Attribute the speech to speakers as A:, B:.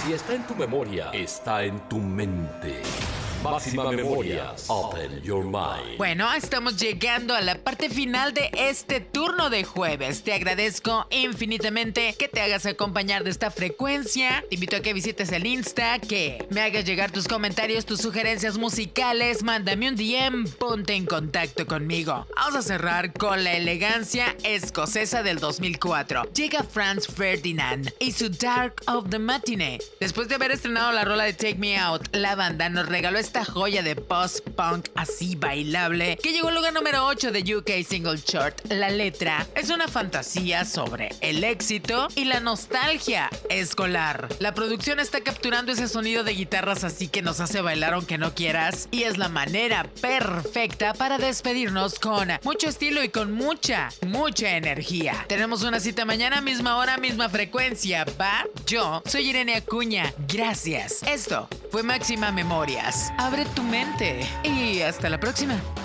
A: Si está en tu memoria, está en tu mente. Máxima Memorias. Open your mind.
B: Bueno, estamos llegando a la parte final de este turno de jueves. Te agradezco infinitamente que te hagas acompañar de esta frecuencia. Te invito a que visites el Insta, que me hagas llegar tus comentarios, tus sugerencias musicales. Mándame un DM, ponte en contacto conmigo. Vamos a cerrar con la elegancia escocesa del 2004. Llega Franz Ferdinand y su Dark of the Matinee. Después de haber estrenado la rola de Take Me Out, la banda nos regaló esta joya de post-punk así bailable que llegó al lugar número 8 de UK Single Chart. La letra es una fantasía sobre el éxito y la nostalgia escolar. La producción está capturando ese sonido de guitarras así que nos hace bailar aunque no quieras, y es la manera perfecta para despedirnos con mucho estilo y con mucha energía. Tenemos una cita mañana, misma hora, misma frecuencia, ¿va? Yo soy Irene Acuña. Gracias. Esto fue Máxima Memorias. Abre tu mente y hasta la próxima.